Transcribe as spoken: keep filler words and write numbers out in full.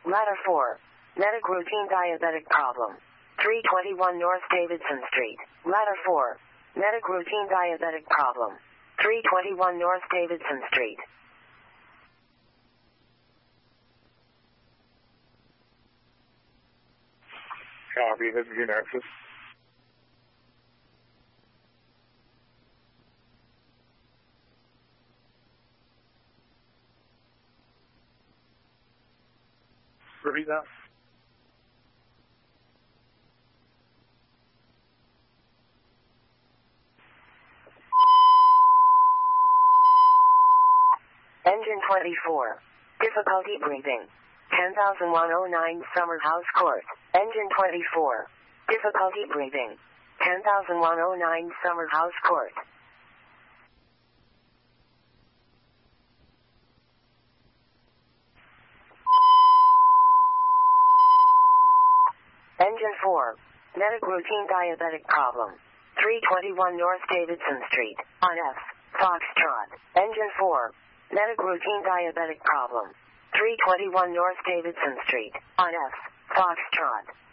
Ladder four. Medic routine diabetic problem. three twenty-one North Davidson Street. Ladder four. Medic routine diabetic problem. three twenty-one North Davidson Street. Copy, this is your nurses. Repeat that. Engine twenty-four. Difficulty breathing. ten thousand one oh nine Summer House Court. Engine twenty-four. Difficulty breathing. ten thousand one oh nine Summer House Court. Engine four. Medic routine diabetic problem. three twenty-one North Davidson Street. On F. Foxtrot. Engine four. Medic routine diabetic problem. three twenty-one North Davidson Street. On F. Foxtrot.